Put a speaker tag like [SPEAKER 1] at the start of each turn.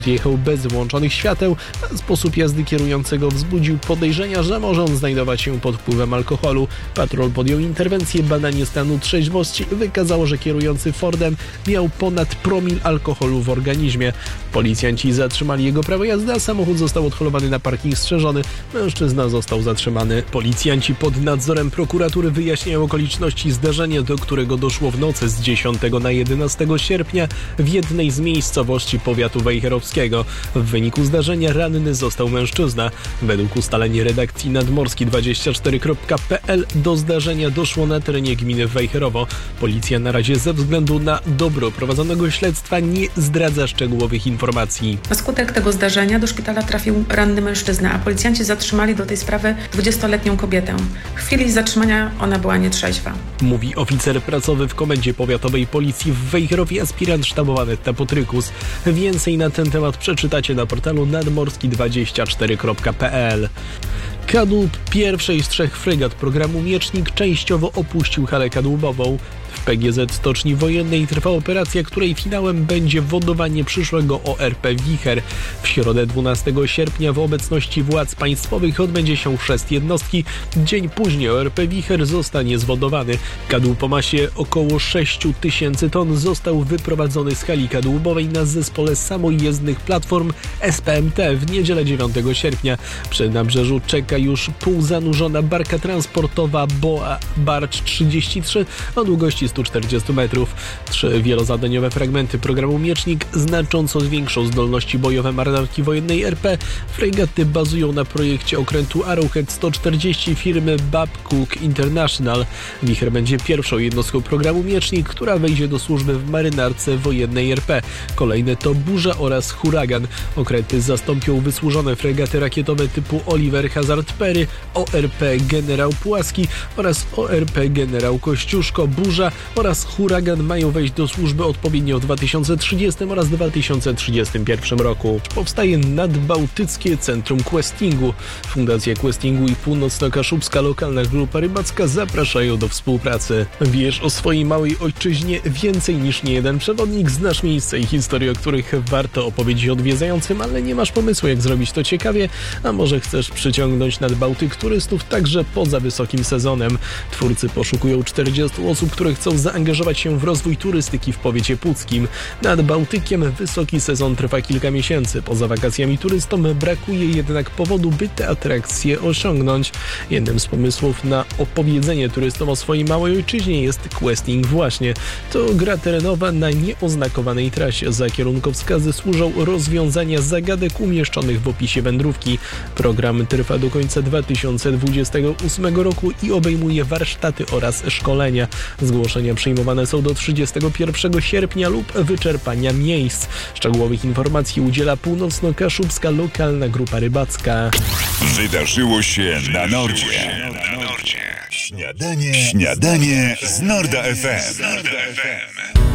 [SPEAKER 1] Jechał bez włączonych świateł, a sposób jazdy kierującego wzbudził podejrzenia, że może on znajdować się pod wpływem alkoholu. Patrol podjął interwencję, badanie stanu trzeźwości wykazało, że kierujący Fordem miał ponad promil alkoholu w organizmie. Policjanci zatrzymali jego prawo jazdy, a samochód został odholowany na parking strzeżony. Mężczyzna został zatrzymany. Policjanci pod nadzorem prokuratury wyjaśniają okoliczności zdarzenia, do którego doszło w nocy z 10 na 11 sierpnia w jednej z miejscowości powiatu wejherowskiego. W wyniku zdarzenia ranny został mężczyzna. Według ustaleń redakcji nadmorski24.pl do zdarzenia doszło na terenie gminy Wejherowo. Policja na razie ze względu na dobro prowadzonego śledztwa nie zdradza szczegółowych informacji.
[SPEAKER 2] Na skutek tego zdarzenia do szpitala trafił ranny mężczyzna, a policjanci zatrzymali do tej sprawy 20-letnią kobietę. W chwili zatrzymania ona była nietrzeźwa.
[SPEAKER 1] Mówi oficer pracowy w Komendzie Powiatowej Policji w Wejherowie, aspirant sztabowy Aneta Potrykus. Więcej na ten temat przeczytacie na portalu nadmorski24.pl. Kadłub, pierwszej z 3 fregat programu Miecznik, częściowo opuścił halę kadłubową. W PGZ Stoczni Wojennej trwa operacja, której finałem będzie wodowanie przyszłego ORP Wicher. W środę 12 sierpnia w obecności władz państwowych odbędzie się chrzest jednostki. Dzień później ORP Wicher zostanie zwodowany. Kadłub o masie około 6 000 ton został wyprowadzony z hali kadłubowej na zespole samojezdnych platform SPMT w niedzielę 9 sierpnia. Przy nabrzeżu czeka już półzanurzona barka transportowa BOA Barcz 33 o długości 140 metrów. 3 wielozadaniowe fragmenty programu Miecznik znacząco zwiększą zdolności bojowe marynarki wojennej RP. Fregaty bazują na projekcie okrętu Arrowhead 140 firmy Babcock International. Wicher będzie pierwszą jednostką programu Miecznik, która wejdzie do służby w marynarce wojennej RP. Kolejne to Burza oraz Huragan. Okręty zastąpią wysłużone fregaty rakietowe typu Oliver Hazard Perry, ORP Generał Płaski oraz ORP Generał Kościuszko. Burza oraz Huragan mają wejść do służby odpowiednio w 2030 oraz 2031 roku. Powstaje Nadbałtyckie Centrum Questingu. Fundacja Questingu i Północno-Kaszubska Lokalna Grupa Rybacka zapraszają do współpracy. Wiesz o swojej małej ojczyźnie więcej niż niejeden przewodnik, znasz miejsca i historie, o których warto opowiedzieć odwiedzającym, ale nie masz pomysłu, jak zrobić to ciekawie, a może chcesz przyciągnąć nad Bałtyk turystów także poza wysokim sezonem. Twórcy poszukują 40 osób, które chcą zaangażować się w rozwój turystyki w powiecie puckim. Nad Bałtykiem wysoki sezon trwa kilka miesięcy. Poza wakacjami turystom brakuje jednak powodu, by te atrakcje osiągnąć. Jednym z pomysłów na opowiedzenie turystom o swojej małej ojczyźnie jest questing właśnie. To gra terenowa na nieoznakowanej trasie. Za kierunkowskazy służą rozwiązania zagadek umieszczonych w opisie wędrówki. Program trwa do końca 2028 roku i obejmuje warsztaty oraz szkolenia. Zgłoszenia przyjmowane są do 31 sierpnia lub wyczerpania miejsc. Szczegółowych informacji udziela Północno-Kaszubska Lokalna Grupa Rybacka.
[SPEAKER 3] Wydarzyło się na Nordzie. Śniadanie z Norda FM.